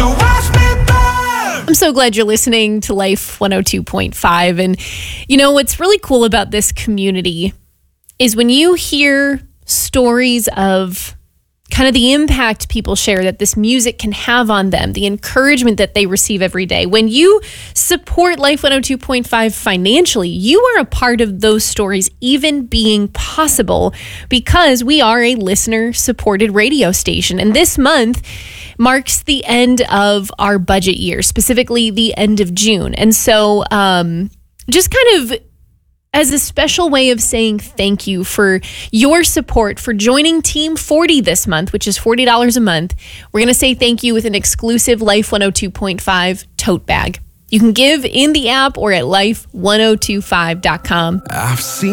So watch me burn. I'm so glad you're listening to Life 102.5. And you know, what's really cool about this community is when you hear stories of kind of the impact people share that this music can have on them, the encouragement that they receive every day. When you support Life 102.5 financially, you are a part of those stories even being possible because we are a listener-supported radio station. And this month marks the end of our budget year, specifically the end of June. And so just kind of as a special way of saying thank you for your support for joining Team 40 this month, which is $40 a month, we're going to say thank you with an exclusive Life 102.5 tote bag. You can give in the app or at life1025.com. I've seen